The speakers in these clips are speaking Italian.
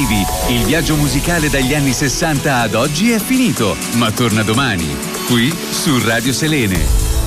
vivi. Il viaggio musicale dagli anni 60 ad oggi è finito, ma torna domani, qui su Radio Selene.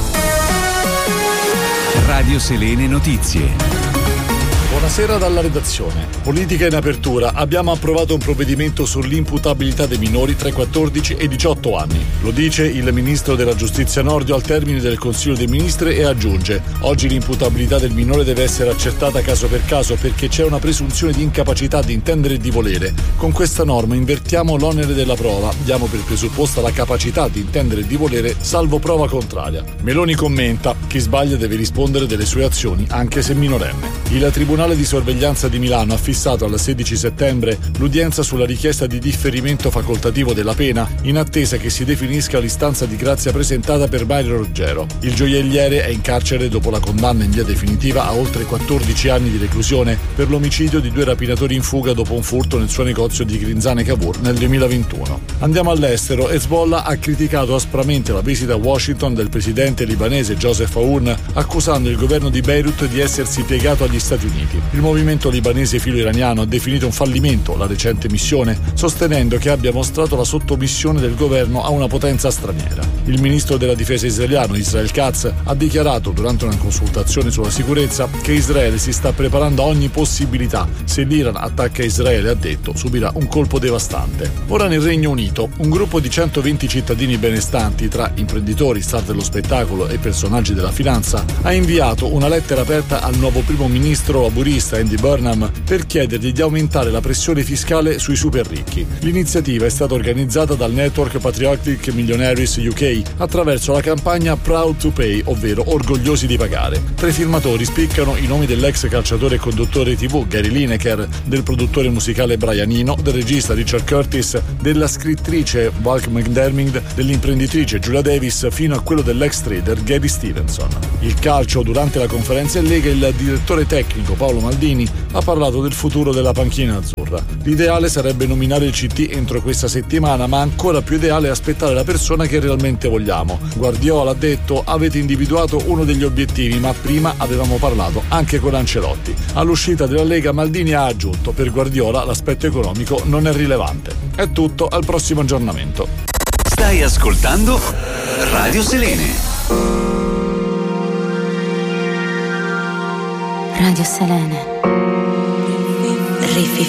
Radio Selene Notizie. Buonasera dalla redazione. Politica in apertura. Abbiamo approvato un provvedimento sull'imputabilità dei minori tra i 14 e i 18 anni. Lo dice il ministro della Giustizia Nordio al termine del Consiglio dei Ministri e aggiunge: oggi l'imputabilità del minore deve essere accertata caso per caso perché c'è una presunzione di incapacità di intendere e di volere. Con questa norma invertiamo l'onere della prova, diamo per presupposta la capacità di intendere e di volere salvo prova contraria. Meloni commenta: chi sbaglia deve rispondere delle sue azioni anche se minorenne. Il Tribunale di Sorveglianza di Milano ha fissato al 16 settembre l'udienza sulla richiesta di differimento facoltativo della pena in attesa che si definisca l'istanza di grazia presentata per Mario Roggero. Il gioielliere è in carcere dopo la condanna in via definitiva a oltre 14 anni di reclusione per l'omicidio di 2 rapinatori in fuga dopo un furto nel suo negozio di Grinzane Cavour nel 2021. Andiamo all'estero. Hezbollah ha criticato aspramente la visita a Washington del presidente libanese Joseph Aoun, accusando il governo di Beirut di essersi piegato agli Stati Uniti. Il movimento libanese filo-iraniano ha definito un fallimento la recente missione, sostenendo che abbia mostrato la sottomissione del governo a una potenza straniera. Il ministro della difesa israeliano Israel Katz ha dichiarato durante una consultazione sulla sicurezza che Israele si sta preparando a ogni possibilità. Se l'Iran attacca Israele, ha detto, subirà un colpo devastante. Ora nel Regno Unito, un gruppo di 120 cittadini benestanti, tra imprenditori, star dello spettacolo e personaggi della finanza, ha inviato una lettera aperta al nuovo primo ministro laburista Andy Burnham per chiedergli di aumentare la pressione fiscale sui super ricchi. L'iniziativa è stata organizzata dal network Patriotic Millionaires UK attraverso la campagna Proud to Pay, ovvero orgogliosi di pagare. Tra i firmatori spiccano i nomi dell'ex calciatore e conduttore TV Gary Lineker, del produttore musicale Brian Eno, del regista Richard Curtis, della scrittrice Val McDermid, dell'imprenditrice Julia Davis fino a quello dell'ex trader Gary Stevenson. Il calcio. Durante la conferenza in Lega il direttore tecnico Paolo Maldini ha parlato del futuro della panchina azzurra. L'ideale sarebbe nominare il CT entro questa settimana, ma ancora più ideale è aspettare la persona che realmente vogliamo. Guardiola ha detto: avete individuato uno degli obiettivi, ma prima avevamo parlato anche con Ancelotti. All'uscita della Lega Maldini ha aggiunto: per Guardiola l'aspetto economico non è rilevante. È tutto, al prossimo aggiornamento. Stai ascoltando Radio Selene. Radio Selene. Rifi